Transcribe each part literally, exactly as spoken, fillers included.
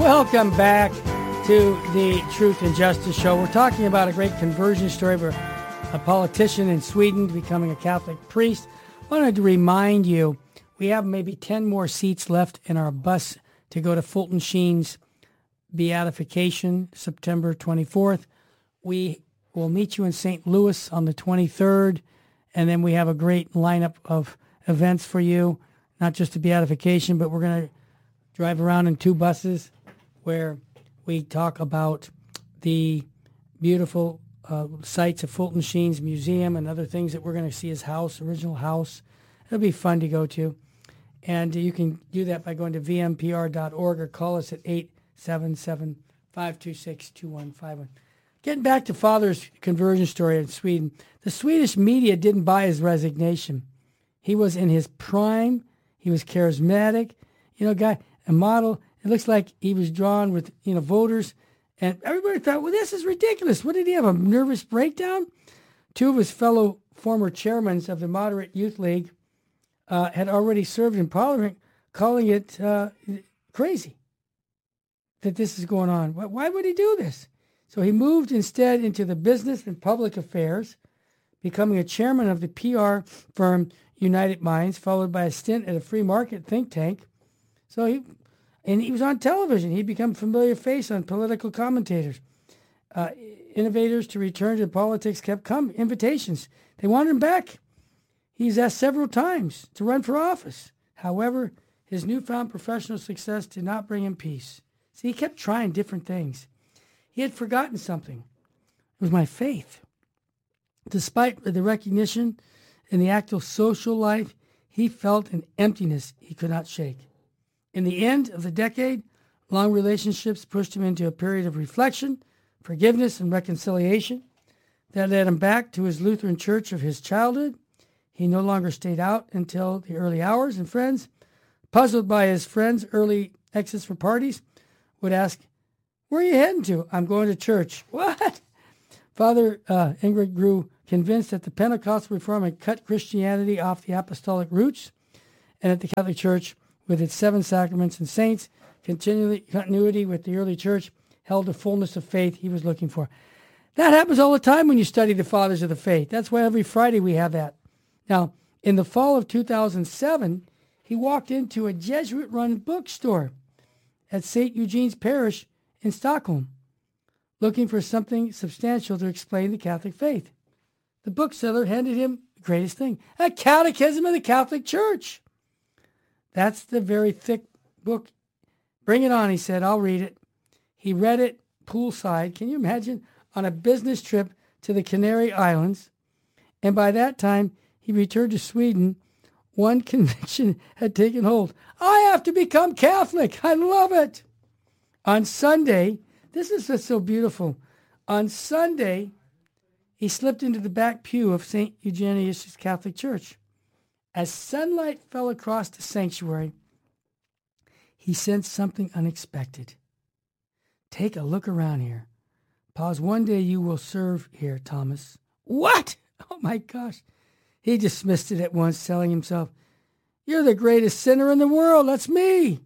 Welcome back to the Truth and Justice Show. We're talking about a great conversion story where a politician in Sweden becoming a Catholic priest. I wanted to remind you, we have maybe ten more seats left in our bus to go to Fulton Sheen's beatification, September twenty-fourth. We will meet you in Saint Louis on the twenty-third, and then we have a great lineup of events for you, not just the beatification, but we're going to drive around in two buses where we talk about the beautiful uh, sites of Fulton Sheen's museum and other things that we're going to see, his house, original house. It'll be fun to go to. And you can do that by going to v m p r dot org or call us at eight seven seven, five two six, two one five one. Getting back to Father's conversion story in Sweden, the Swedish media didn't buy his resignation. He was in his prime. He was charismatic. You know, guy, a model. It looks like he was drawn with, you know, voters. And everybody thought, well, this is ridiculous. What did he have, a nervous breakdown? Two of his fellow former chairmen of the Moderate Youth League uh, had already served in Parliament, calling it uh, crazy that this is going on. Why would he do this? So he moved instead into the business and public affairs, becoming a chairman of the P R firm United Minds, followed by a stint at a free market think tank. So he... And he was on television. He'd become a familiar face on political commentators. Uh, innovators to return to politics kept coming, invitations. They wanted him back. He's asked several times to run for office. However, his newfound professional success did not bring him peace. See, he kept trying different things. He had forgotten something. It was my faith. Despite the recognition in the active social life, he felt an emptiness he could not shake. In the end of the decade, long relationships pushed him into a period of reflection, forgiveness, and reconciliation that led him back to his Lutheran church of his childhood. He no longer stayed out until the early hours, and friends, puzzled by his friends' early exits for parties, would ask, "Where are you heading to?" "I'm going to church." "What?" Father uh, Ingrid grew convinced that the Pentecostal reform had cut Christianity off the apostolic roots, and that the Catholic Church, with its seven sacraments and saints, continually continuity with the early church, held the fullness of faith he was looking for. That happens all the time when you study the fathers of the faith. That's why every Friday we have that. Now, in the fall of two thousand seven, he walked into a Jesuit-run bookstore at Saint Eugene's Parish in Stockholm, looking for something substantial to explain the Catholic faith. The bookseller handed him the greatest thing, a catechism of the Catholic Church. That's the very thick book. "Bring it on," he said. "I'll read it." He read it poolside. Can you imagine? On a business trip to the Canary Islands. And by that time, he returned to Sweden. One conviction had taken hold. I have to become Catholic. I love it. On Sunday, this is just so beautiful. On Sunday, he slipped into the back pew of Saint Eugenius' Catholic Church. As sunlight fell across the sanctuary, he sensed something unexpected. "Take a look around here. Pause. One day you will serve here, Thomas." "What?" "Oh my gosh." He dismissed it at once, telling himself, "You're the greatest sinner in the world. That's me."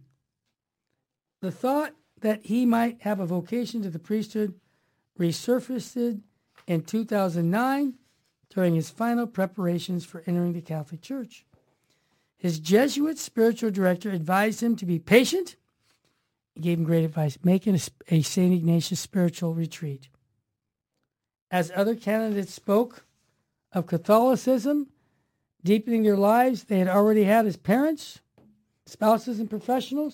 The thought that he might have a vocation to the priesthood resurfaced in two thousand nine during his final preparations for entering the Catholic Church. His Jesuit spiritual director advised him to be patient. He gave him great advice, making a, a Saint Ignatius spiritual retreat. As other candidates spoke of Catholicism deepening their lives they had already had as parents, spouses, and professionals,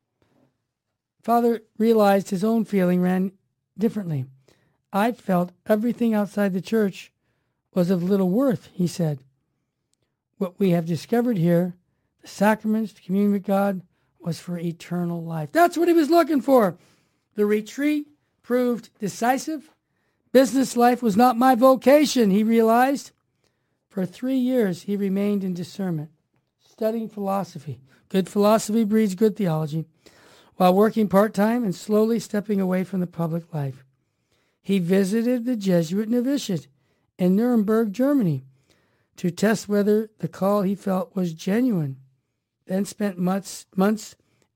Father realized his own feeling ran differently. "I felt everything outside the church was of little worth," he said. "What we have discovered here, the sacraments, the communion with God, was for eternal life." That's what he was looking for. The retreat proved decisive. Business life was not my vocation, he realized. For three years, he remained in discernment, studying philosophy. Good philosophy breeds good theology, while working part-time and slowly stepping away from the public life. He visited the Jesuit novitiate in Nuremberg, Germany, to test whether the call he felt was genuine, then spent months, months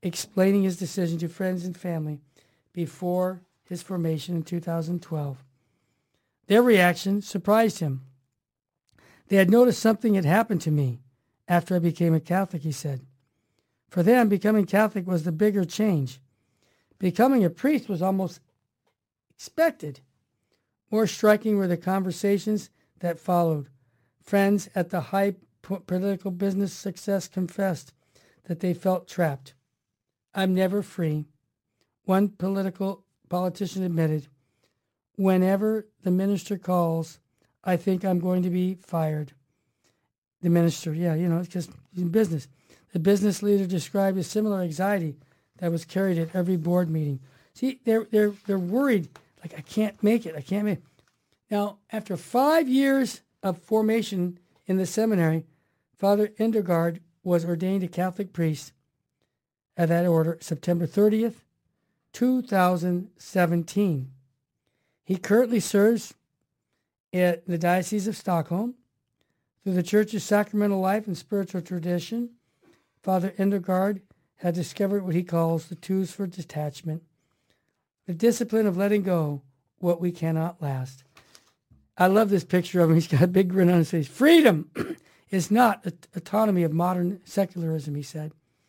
explaining his decision to friends and family before his formation in two thousand twelve. Their reaction surprised him. They had noticed something had happened to me after I became a Catholic, he said. For them, becoming Catholic was the bigger change. Becoming a priest was almost expected. More striking were the conversations that followed. Friends at the high political business success confessed that they felt trapped. I'm never free. One political politician admitted, whenever the minister calls, I think I'm going to be fired. The minister, yeah, you know, it's just in business. The business leader described a similar anxiety that was carried at every board meeting. See, they're they're they're worried, like, I can't make it, I can't make it. Now, after five years of formation in the seminary, Father Endergaard was ordained a Catholic priest at that order September thirtieth, two thousand seventeen. He currently serves at the Diocese of Stockholm. Through the Church's sacramental life and spiritual tradition, Father Endergaard had discovered what he calls the tools for detachment, the discipline of letting go what we cannot last. I love this picture of him. He's got a big grin on his face. Freedom is not autonomy of modern secularism, he said.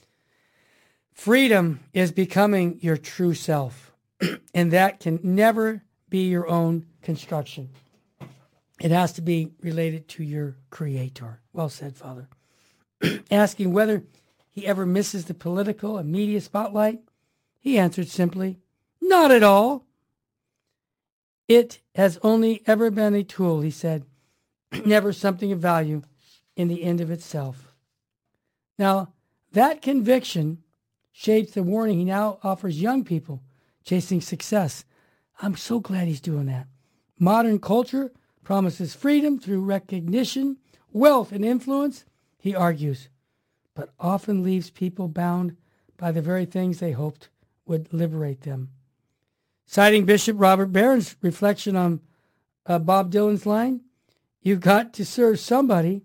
Freedom is becoming your true self, and that can never be your own construction. It has to be related to your Creator. Well said, Father. Asking whether he ever misses the political and media spotlight, he answered simply, not at all. It has only ever been a tool, he said, never something of value in the end of itself. Now, that conviction shapes the warning he now offers young people chasing success. I'm so glad he's doing that. Modern culture promises freedom through recognition, wealth, and influence, he argues, but often leaves people bound by the very things they hoped would liberate them. Citing Bishop Robert Barron's reflection on uh, Bob Dylan's line, you've got to serve somebody.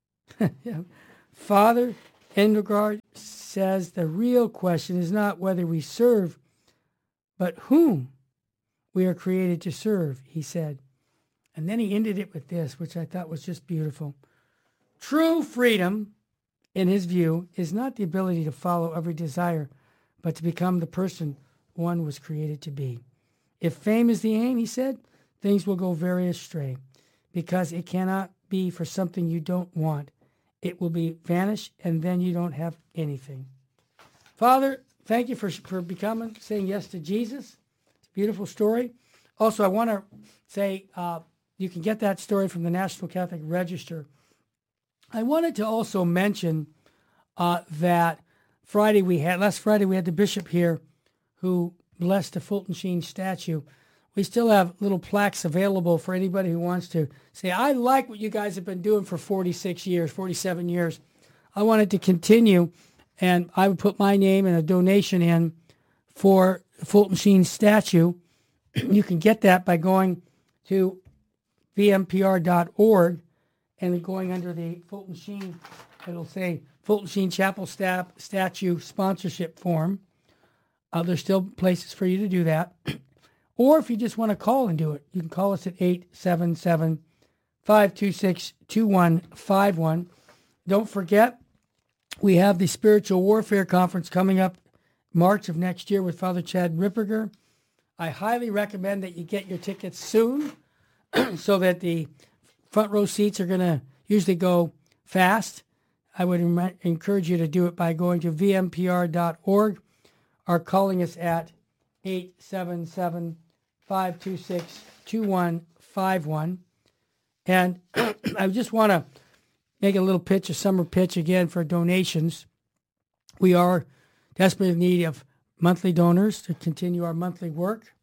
Father Endergaard says the real question is not whether we serve, but whom we are created to serve, he said. And then he ended it with this, which I thought was just beautiful. True freedom, in his view, is not the ability to follow every desire, but to become the person one was created to be. If fame is the aim, he said, things will go very astray, because it cannot be for something you don't want. It will be vanish, and then you don't have anything. Father, thank you for, for becoming, saying yes to Jesus. It's a beautiful story. Also, I want to say uh, you can get that story from the National Catholic Register. I wanted to also mention uh, that Friday we had, last Friday we had the bishop here who blessed the Fulton Sheen statue. We still have little plaques available for anybody who wants to say, I like what you guys have been doing for forty-six years, forty-seven years. I wanted to continue, and I would put my name and a donation in for the Fulton Sheen statue. You can get that by going to v m p r dot org and going under the Fulton Sheen, it'll say Fulton Sheen Chapel Stat- Statue Sponsorship Form. Uh, there's still places for you to do that. Or if you just want to call and do it, you can call us at eight seven seven, five two six, two one five one. Don't forget, we have the Spiritual Warfare Conference coming up March of next year with Father Chad Ripperger. I highly recommend that you get your tickets soon so that the front row seats are going to usually go fast. I would em- encourage you to do it by going to v m p r dot org or calling us at eight seven seven, five two six, two one five one. And I just want to make a little pitch, a summer pitch again for donations. We are desperately in need of monthly donors to continue our monthly work.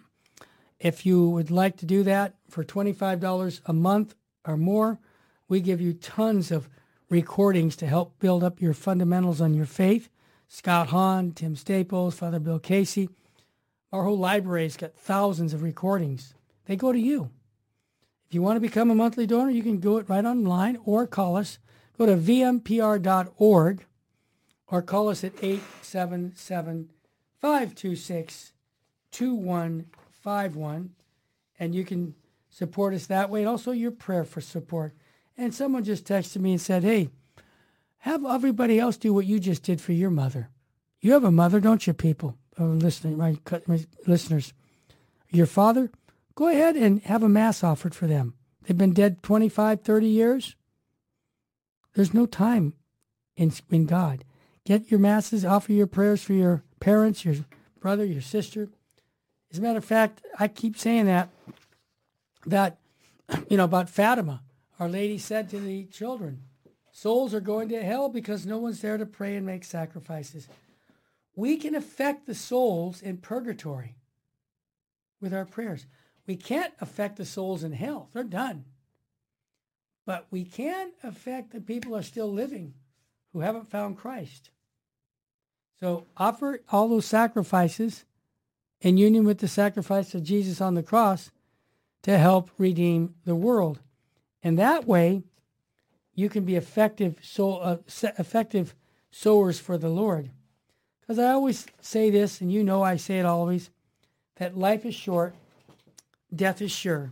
If you would like to do that for twenty-five dollars a month or more, we give you tons of recordings to help build up your fundamentals on your faith. Scott Hahn, Tim Staples, Father Bill Casey. Our whole library's got thousands of recordings. They go to you. If you want to become a monthly donor, you can do it right online or call us. Go to v m p r dot org or call us at eight seven seven, five two six, two one five one, and you can support us that way, and also your prayer for support. And someone just texted me and said, hey, have everybody else do what you just did for your mother. You have a mother, don't you, people? Oh, listening, my listeners. Your father? Go ahead and have a mass offered for them. They've been dead twenty-five, thirty years. There's no time in, in God. Get your masses, offer your prayers for your parents, your brother, your sister. As a matter of fact, I keep saying that, that, you know, about Fatima. Our Lady said to the children, souls are going to hell because no one's there to pray and make sacrifices. We can affect the souls in purgatory with our prayers. We can't affect the souls in hell. They're done. But we can affect the people who are still living who haven't found Christ. So offer all those sacrifices in union with the sacrifice of Jesus on the cross to help redeem the world. And that way, you can be effective, soul, uh, effective sowers for the Lord. Because I always say this, and you know I say it always, that life is short, death is sure.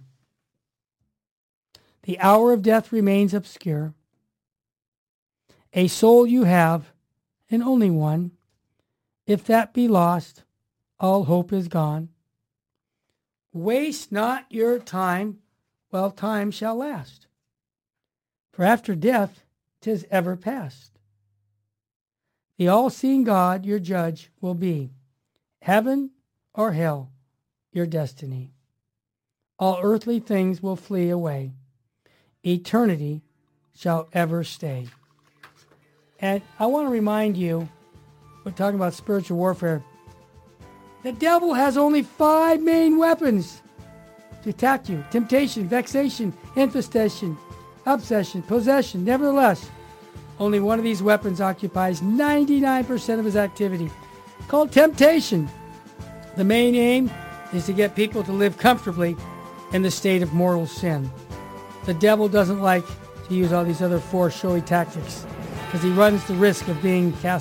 The hour of death remains obscure. A soul you have, and only one. If that be lost, all hope is gone. Waste not your time, while time shall last. For after death, 'tis ever past. The all-seeing God, your judge, will be. Heaven or hell, your destiny. All earthly things will flee away. Eternity shall ever stay. And I want to remind you, we're talking about spiritual warfare, the devil has only five main weapons to attack you. Temptation, vexation, infestation, obsession, possession. Nevertheless, only one of these weapons occupies ninety-nine percent of his activity, called temptation. The main aim is to get people to live comfortably in the state of mortal sin. The devil doesn't like to use all these other four showy tactics because he runs the risk of being cast